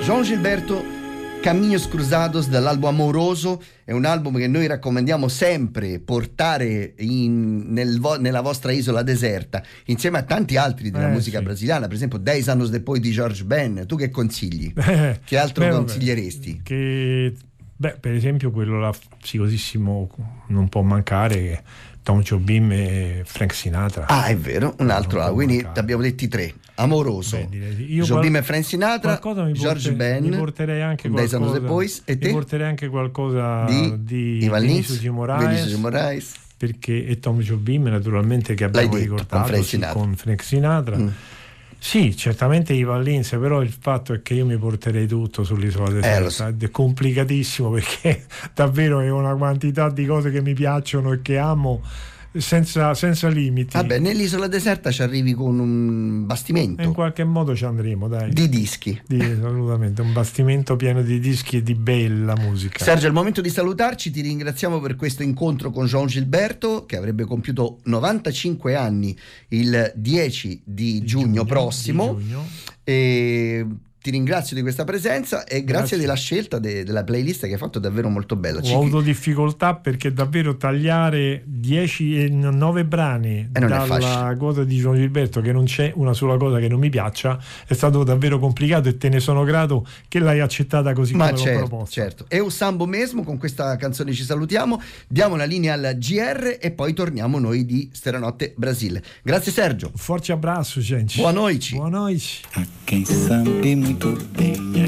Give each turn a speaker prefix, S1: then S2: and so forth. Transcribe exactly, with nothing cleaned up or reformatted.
S1: João Gilberto, Caminhos Cruzados, dall'album Amoroso. È un album che noi raccomandiamo sempre portare in, nel vo- nella vostra isola deserta, insieme a tanti altri della
S2: Eh,
S1: musica
S2: sì.
S1: brasiliana, per esempio Dez Anos Depois di George Ben. Tu che consigli?
S2: Eh,
S1: Che altro
S2: beh, vabbè,
S1: consiglieresti?
S2: Che, beh, per esempio quello là psicosissimo non può mancare, che Tom Jobim e Frank Sinatra.
S1: Ah, è vero, un altro
S2: Non può
S1: album, quindi
S2: mancare.
S1: abbiamo detti tre: Amoroso,
S2: Beh, direi di- io
S1: Jobim
S2: qual-
S1: e Frank Sinatra,
S2: qualcosa mi
S1: George
S2: porte-
S1: Ben,
S2: mi porterei anche
S1: Dez Anos
S2: qualcosa,
S1: Depois, e
S2: mi
S1: te?
S2: porterei anche qualcosa
S1: Di,
S2: di
S1: Ivan Lins,
S2: Vinicius de Moraes,
S1: Vinicius de Moraes.
S2: perché e Tom Jobim naturalmente, che abbiamo
S1: L'hai detto,
S2: ricordato
S1: con Frank
S2: sì,
S1: Sinatra.
S2: con Frank Sinatra.
S1: Mm.
S2: Sì, certamente Ivan Lins, però il fatto è che io mi porterei tutto sull'isola deserta,
S1: lo so.
S2: ed è complicatissimo perché davvero è una quantità di cose che mi piacciono e che amo senza, senza limiti.
S1: Vabbè, nell'isola deserta ci arrivi con un bastimento
S2: E in qualche modo ci andremo, dai.
S1: di dischi.
S2: Di- assolutamente, un bastimento pieno di dischi e di bella musica.
S1: Sergio, è il momento di salutarci, ti ringraziamo per questo incontro con João Gilberto, che avrebbe compiuto novantacinque anni il dieci di,
S2: Di
S1: giugno, prossimo,
S2: di giugno.
S1: e ti ringrazio di questa presenza e grazie,
S2: Grazie.
S1: della scelta de- della playlist, che hai fatto davvero molto bella. Ci-
S2: Ho avuto difficoltà perché davvero tagliare dieci e nove brani
S1: Eh, non è facile.
S2: dalla cosa di João Gilberto, che non c'è una sola cosa che non mi piaccia, è stato davvero complicato, e te ne sono grato che l'hai accettata così
S1: Ma
S2: come l'ho
S1: certo,
S2: proposta.
S1: certo. E un Sambo mesmo, con questa canzone ci salutiamo, diamo la linea al G R e poi torniamo noi di Steranotte Brasile. Grazie Sergio.
S2: Un forte abraço, gente.
S1: Boa noite.
S2: Boa noite.
S3: A quem sabe muito bem